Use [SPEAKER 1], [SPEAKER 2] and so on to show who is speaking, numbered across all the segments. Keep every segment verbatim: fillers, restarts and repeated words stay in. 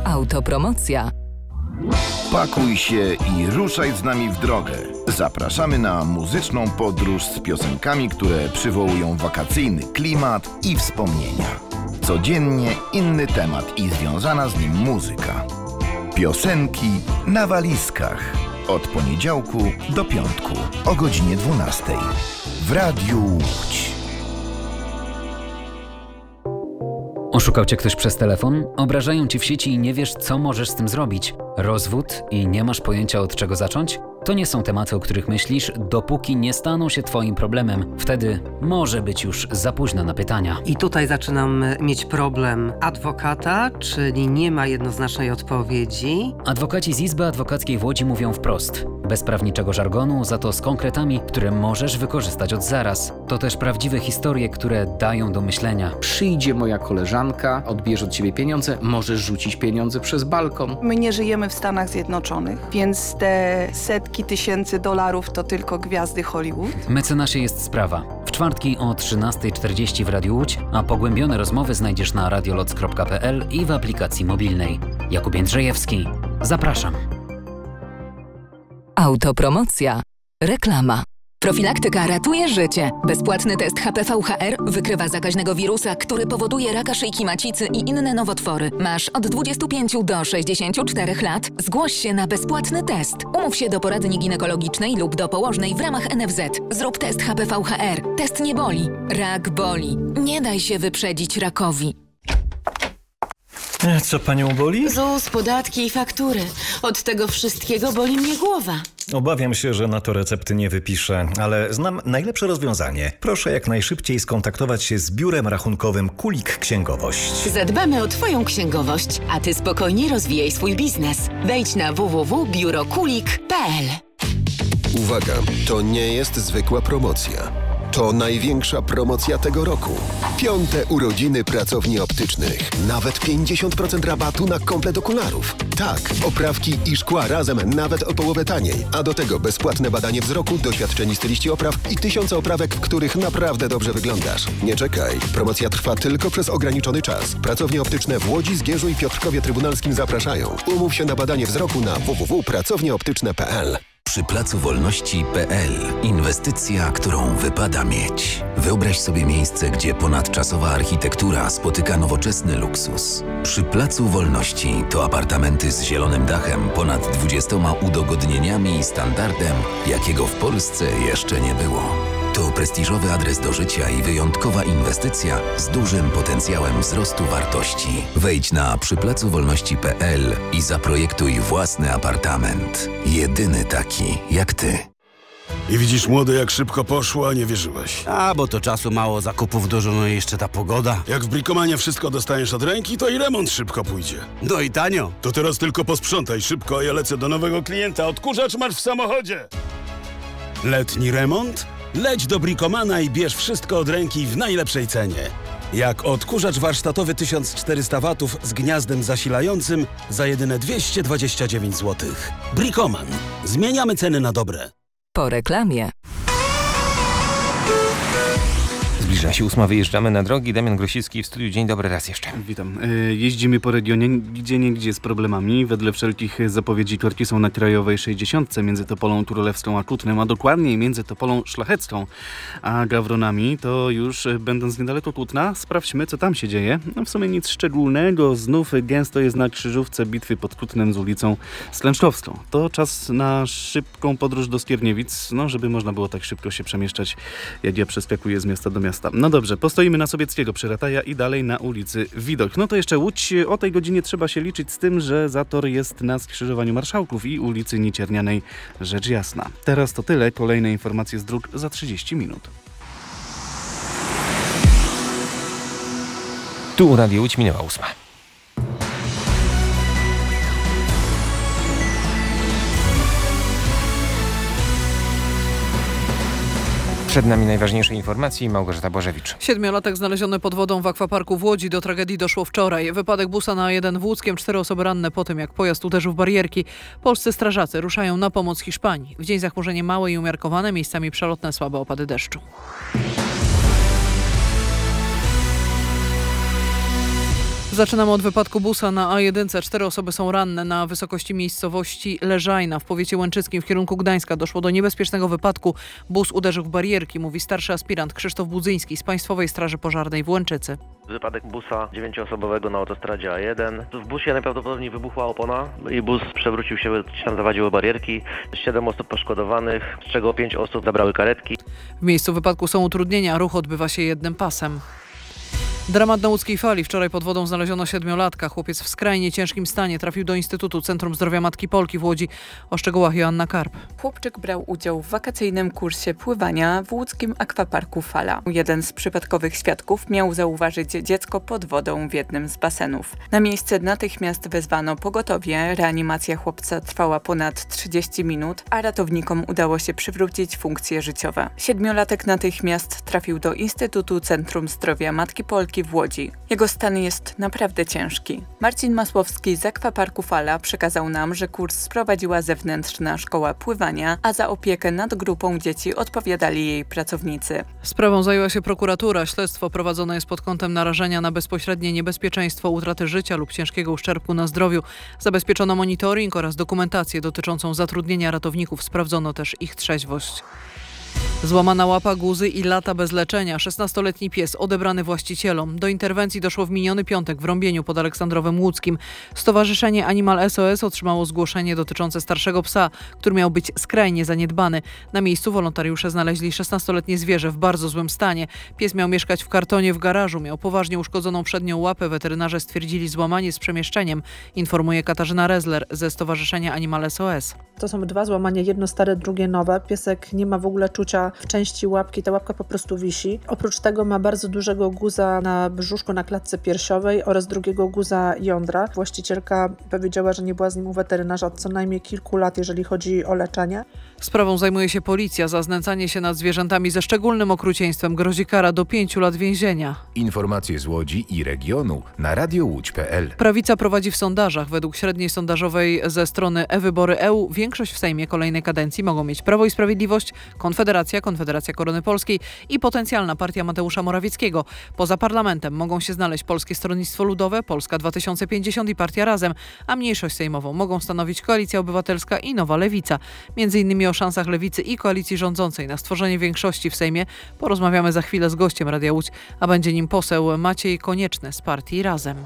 [SPEAKER 1] Autopromocja.
[SPEAKER 2] Pakuj się i ruszaj z nami w drogę. Zapraszamy na muzyczną podróż z piosenkami, które przywołują wakacyjny klimat i wspomnienia. Codziennie inny temat i związana z nim muzyka. Piosenki na walizkach. Od poniedziałku do piątku o godzinie dwunastej. W Radiu Łódź.
[SPEAKER 3] Oszukał cię ktoś przez telefon? Obrażają ci w sieci i nie wiesz, co możesz z tym zrobić? Rozwód i nie masz pojęcia, od czego zacząć? To nie są tematy, o których myślisz, dopóki nie staną się twoim problemem. Wtedy może być już za późno na pytania.
[SPEAKER 4] I tutaj zaczynam mieć problem adwokata, czyli nie ma jednoznacznej odpowiedzi.
[SPEAKER 3] Adwokaci z Izby Adwokackiej w Łodzi mówią wprost. Bez prawniczego żargonu, za to z konkretami, które możesz wykorzystać od zaraz. To też prawdziwe historie, które dają do myślenia.
[SPEAKER 5] Przyjdzie moja koleżanka, odbierze od ciebie pieniądze, możesz rzucić pieniądze przez balkon.
[SPEAKER 6] My nie żyjemy w Stanach Zjednoczonych, więc te setki tysięcy dolarów to tylko gwiazdy Hollywood.
[SPEAKER 3] Mecenasie jest sprawa. W czwartki o trzynasta czterdzieści w Radiu Łódź, a pogłębione rozmowy znajdziesz na radioloc kropka p l i w aplikacji mobilnej. Jakub Jędrzejewski. Zapraszam.
[SPEAKER 1] Autopromocja. Reklama.
[SPEAKER 7] Profilaktyka ratuje życie. Bezpłatny test H P V H R wykrywa zakaźnego wirusa, który powoduje raka szyjki macicy i inne nowotwory. Masz od dwudziestu pięciu do sześćdziesięciu czterech lat? Zgłoś się na bezpłatny test. Umów się do poradni ginekologicznej lub do położnej w ramach N F Z. Zrób test H P V H R. Test nie boli. Rak boli. Nie daj się wyprzedzić rakowi.
[SPEAKER 8] Co panią boli?
[SPEAKER 9] ZUS, podatki i faktury. Od tego wszystkiego boli mnie głowa.
[SPEAKER 8] Obawiam się, że na to recepty nie wypiszę, ale znam najlepsze rozwiązanie. Proszę jak najszybciej skontaktować się z biurem rachunkowym Kulik Księgowość.
[SPEAKER 9] Zadbamy o twoją księgowość, a ty spokojnie rozwijaj swój biznes. Wejdź na w w w kropka biuro kulik kropka p l.
[SPEAKER 10] Uwaga, to nie jest zwykła promocja. To największa promocja tego roku. Piąte urodziny pracowni optycznych. Nawet pięćdziesiąt procent rabatu na komplet okularów. Tak, oprawki i szkła razem nawet o połowę taniej. A do tego bezpłatne badanie wzroku, doświadczeni styliści opraw i tysiące oprawek, w których naprawdę dobrze wyglądasz. Nie czekaj. Promocja trwa tylko przez ograniczony czas. Pracownie optyczne w Łodzi, Zgierzu i Piotrkowie Trybunalskim zapraszają. Umów się na badanie wzroku na w w w kropka pracownie optyczne kropka p l.
[SPEAKER 11] Przy Placu Wolności kropka p l. Inwestycja, którą wypada mieć. Wyobraź sobie miejsce, gdzie ponadczasowa architektura spotyka nowoczesny luksus. Przy Placu Wolności to apartamenty z zielonym dachem, ponad dwudziestoma udogodnieniami i standardem, jakiego w Polsce jeszcze nie było. To prestiżowy adres do życia i wyjątkowa inwestycja z dużym potencjałem wzrostu wartości. Wejdź na przy placu wolności kropka p l i zaprojektuj własny apartament. Jedyny taki jak ty.
[SPEAKER 12] I widzisz, młody, jak szybko poszło, a nie wierzyłeś.
[SPEAKER 13] A, bo to czasu mało, zakupów dużo, no i jeszcze ta pogoda.
[SPEAKER 12] Jak w Brikomanie wszystko dostaniesz od ręki, to i remont szybko pójdzie.
[SPEAKER 13] No i tanio.
[SPEAKER 12] To teraz tylko posprzątaj szybko, a ja lecę do nowego klienta. Odkurzacz masz w samochodzie. Letni remont? Leć do Brikomana i bierz wszystko od ręki w najlepszej cenie. Jak odkurzacz warsztatowy tysiąc czterysta watów z gniazdem zasilającym za jedyne dwieście dwadzieścia dziewięć złotych. Brikoman. Zmieniamy ceny na dobre.
[SPEAKER 1] Po reklamie.
[SPEAKER 14] Zbliża się ósma, wyjeżdżamy na drogi. Damian Grosicki w studiu. Dzień dobry raz jeszcze.
[SPEAKER 15] Witam. Jeździmy po regionie, gdzie niegdzie z problemami. Wedle wszelkich zapowiedzi korki są na krajowej sześćdziesiątce między Topolą Turolewską a Kutnem, a dokładniej między Topolą Szlachecką a Gawronami. To już będąc niedaleko Kutna, sprawdźmy, co tam się dzieje. No w sumie nic szczególnego. Znów gęsto jest na krzyżówce bitwy pod Kutnem z ulicą Slęczkowską. To czas na szybką podróż do Skierniewic, no żeby można było tak szybko się przemieszczać, jak ja przeskakuję z miasta do miasta. No dobrze, postoimy na Sowieckiego przy Rataja i dalej na ulicy Widok. No to jeszcze Łódź. O tej godzinie trzeba się liczyć z tym, że zator jest na skrzyżowaniu Marszałków i ulicy Nieciernianej, rzecz jasna. Teraz to tyle. Kolejne informacje z dróg za trzydzieści minut.
[SPEAKER 14] Tu Radio Łódź, minęła ósma. Przed nami najważniejsze informacje. Małgorzata Bożewicz.
[SPEAKER 16] Siedmiolatek znaleziony pod wodą w akwaparku w Łodzi. Do tragedii doszło wczoraj. Wypadek busa na jeden w Łódzkiem. Cztery osoby ranne po tym, jak pojazd uderzył w barierki. Polscy strażacy ruszają na pomoc Hiszpanii. W dzień zachmurzenie małe i umiarkowane, miejscami przelotne słabe opady deszczu. Zaczynamy od wypadku busa na A jeden. Cztery osoby są ranne. Na wysokości miejscowości Leżajna w powiecie łęczyckim w kierunku Gdańska doszło do niebezpiecznego wypadku. Bus uderzył w barierki, mówi starszy aspirant Krzysztof Budzyński z Państwowej Straży Pożarnej w Łęczycy.
[SPEAKER 17] Wypadek busa dziewięcioosobowego na autostradzie A jeden. W busie najprawdopodobniej wybuchła opona i bus przewrócił się, czy tam zawadziły barierki. Siedem osób poszkodowanych, z czego pięć osób zabrały karetki.
[SPEAKER 16] W miejscu wypadku są utrudnienia, ruch odbywa się jednym pasem. Dramat na łódzkiej fali. Wczoraj pod wodą znaleziono siedmiolatka. Chłopiec w skrajnie ciężkim stanie trafił do Instytutu Centrum Zdrowia Matki Polki w Łodzi. O szczegółach Joanna Karp.
[SPEAKER 18] Chłopczyk brał udział w wakacyjnym kursie pływania w łódzkim akwaparku Fala. Jeden z przypadkowych świadków miał zauważyć dziecko pod wodą w jednym z basenów. Na miejsce natychmiast wezwano pogotowie. Reanimacja chłopca trwała ponad trzydzieści minut, a ratownikom udało się przywrócić funkcje życiowe. Siedmiolatek natychmiast trafił do Instytutu Centrum Zdrowia Matki Polki w Łodzi. Jego stan jest naprawdę ciężki. Marcin Masłowski z akwaparku Fala przekazał nam, że kurs sprowadziła zewnętrzna szkoła pływania, a za opiekę nad grupą dzieci odpowiadali jej pracownicy.
[SPEAKER 16] Sprawą zajęła się prokuratura. Śledztwo prowadzone jest pod kątem narażenia na bezpośrednie niebezpieczeństwo utraty życia lub ciężkiego uszczerbku na zdrowiu. Zabezpieczono monitoring oraz dokumentację dotyczącą zatrudnienia ratowników. Sprawdzono też ich trzeźwość. Złamana łapa, guzy i lata bez leczenia. szesnastoletni pies odebrany właścicielom. Do interwencji doszło w miniony piątek w Rąbieniu pod Aleksandrowem Łódzkim. Stowarzyszenie Animal S O S otrzymało zgłoszenie dotyczące starszego psa, który miał być skrajnie zaniedbany. Na miejscu wolontariusze znaleźli szesnastoletnie zwierzę w bardzo złym stanie. Pies miał mieszkać w kartonie w garażu. Miał poważnie uszkodzoną przednią łapę. Weterynarze stwierdzili złamanie z przemieszczeniem, informuje Katarzyna Rezler ze Stowarzyszenia Animal S O S.
[SPEAKER 19] To są dwa złamania, jedno stare, drugie nowe. Piesek nie ma w ogóle czucia w części łapki, ta łapka po prostu wisi. Oprócz tego ma bardzo dużego guza na brzuszku, na klatce piersiowej oraz drugiego guza jądra. Właścicielka powiedziała, że nie była z nim u weterynarza od co najmniej kilku lat, jeżeli chodzi o leczenie.
[SPEAKER 16] Sprawą zajmuje się policja. Za znęcanie się nad zwierzętami ze szczególnym okrucieństwem grozi kara do pięciu lat więzienia.
[SPEAKER 20] Informacje z Łodzi i regionu na radio łódź kropka p l.
[SPEAKER 16] Prawica prowadzi w sondażach. Według średniej sondażowej ze strony e-Wybory E U większość w Sejmie kolejnej kadencji mogą mieć Prawo i Sprawiedliwość, Konfederacja, Konfederacja Korony Polskiej i potencjalna partia Mateusza Morawieckiego. Poza parlamentem mogą się znaleźć Polskie Stronnictwo Ludowe, Polska dwa tysiące pięćdziesiąt i Partia Razem, a mniejszość sejmową mogą stanowić Koalicja Obywatelska i Nowa Lewica. Między innymi o szansach Lewicy i koalicji rządzącej na stworzenie większości w Sejmie porozmawiamy za chwilę z gościem Radia Łódź, a będzie nim poseł Maciej Konieczny z Partii Razem.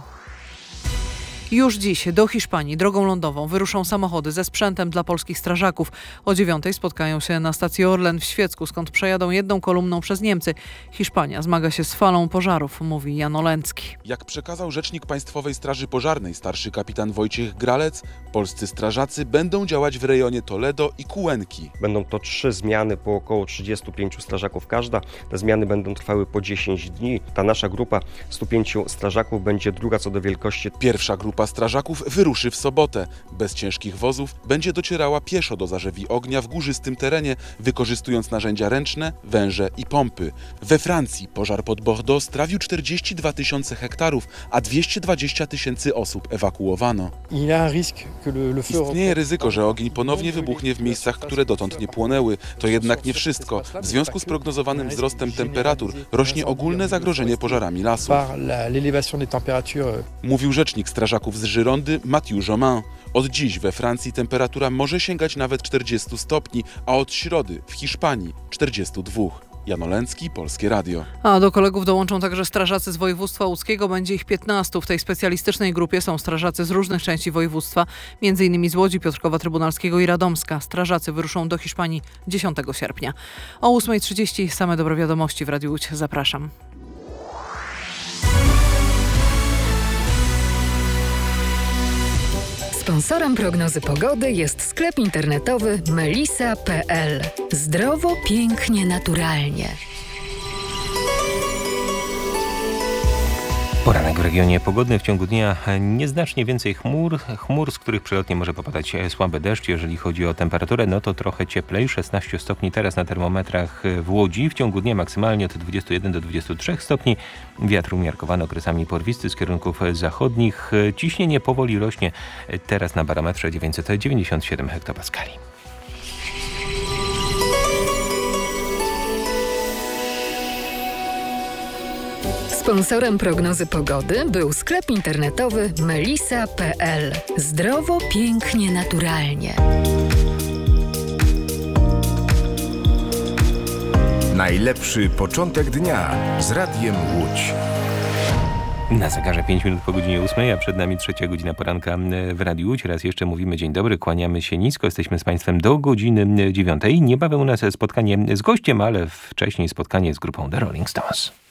[SPEAKER 16] Już dziś do Hiszpanii drogą lądową wyruszą samochody ze sprzętem dla polskich strażaków. O dziewiątej spotkają się na stacji Orlen w Świecku, skąd przejadą jedną kolumną przez Niemcy. Hiszpania zmaga się z falą pożarów, mówi Jan Olęcki.
[SPEAKER 21] Jak przekazał rzecznik Państwowej Straży Pożarnej, starszy kapitan Wojciech Gralec, polscy strażacy będą działać w rejonie Toledo i Cuenki.
[SPEAKER 22] Będą to trzy zmiany po około trzydziestu pięciu strażaków każda. Te zmiany będą trwały po dziesięć dni. Ta nasza grupa stu pięciu strażaków będzie druga co do wielkości.
[SPEAKER 21] Pierwsza grupa strażaków wyruszy w sobotę. Bez ciężkich wozów będzie docierała pieszo do zarzewi ognia w górzystym terenie, wykorzystując narzędzia ręczne, węże i pompy. We Francji pożar pod Bordeaux strawił czterdzieści dwa tysiące hektarów, a dwieście dwadzieścia tysięcy osób ewakuowano. Istnieje ryzyko, że ogień ponownie wybuchnie w miejscach, które dotąd nie płonęły. To jednak nie wszystko. W związku z prognozowanym wzrostem temperatur rośnie ogólne zagrożenie pożarami lasów. Mówił rzecznik strażaków z Girondy Mathieu Jomain. Od dziś we Francji temperatura może sięgać nawet czterdziestu stopni, a od środy w Hiszpanii czterdziestu dwóch. Jan Olęcki, Polskie Radio.
[SPEAKER 16] A do kolegów dołączą także strażacy z województwa łódzkiego. Będzie ich piętnastu. W tej specjalistycznej grupie są strażacy z różnych części województwa, między innymi z Łodzi, Piotrkowa Trybunalskiego i Radomska. Strażacy wyruszą do Hiszpanii dziesiątego sierpnia. O ósmej trzydzieści same dobre wiadomości w Radiu Łódź. Zapraszam.
[SPEAKER 7] Sponsorem prognozy pogody jest sklep internetowy melisa kropka p l. Zdrowo, pięknie, naturalnie.
[SPEAKER 14] Poranek w regionie pogodny. W ciągu dnia nieznacznie więcej chmur, chmur, z których przelotnie może popadać słaby deszcz. Jeżeli chodzi o temperaturę, no to trochę cieplej, szesnaście stopni teraz na termometrach w Łodzi. W ciągu dnia maksymalnie od dwudziestu jeden do dwudziestu trzech stopni. Wiatr umiarkowany okresami porwisty z kierunków zachodnich. Ciśnienie powoli rośnie, teraz na barometrze dziewięćset dziewięćdziesiąt siedem hektopaskali.
[SPEAKER 2] Sponsorem prognozy pogody był sklep internetowy melisa kropka p l. Zdrowo, pięknie, naturalnie.
[SPEAKER 20] Najlepszy początek dnia z Radiem Łódź.
[SPEAKER 14] Na zegarze pięć minut po godzinie ósmej, a przed nami trzecia godzina poranka w Radiu Łódź. Raz jeszcze mówimy dzień dobry, kłaniamy się nisko. Jesteśmy z Państwem do godziny dziewiątej. Niebawem u nas spotkanie z gościem, ale wcześniej spotkanie z grupą The Rolling Stones.